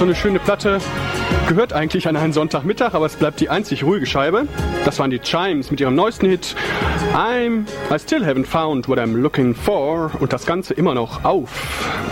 so eine schöne Platte. Gehört eigentlich an einen Sonntagmittag, aber es bleibt die einzig ruhige Scheibe. Das waren die Chimes mit ihrem neuesten Hit I still haven't found what I'm looking for. Und das Ganze immer noch auf